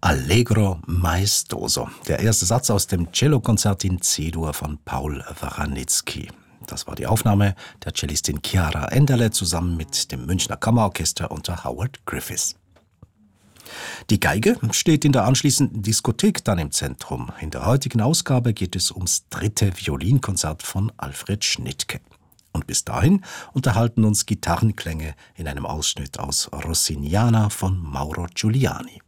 Allegro maestoso, der erste Satz aus dem Cellokonzert in C-Dur von Paul Wranitzky. Das war die Aufnahme der Cellistin Chiara Enderle zusammen mit dem Münchner Kammerorchester unter Howard Griffiths. Die Geige steht in der anschließenden Diskothek dann im Zentrum. In der heutigen Ausgabe geht es ums 3. Violinkonzert von Alfred Schnittke. Und bis dahin unterhalten uns Gitarrenklänge in einem Ausschnitt aus Rossiniana von Mauro Giuliani.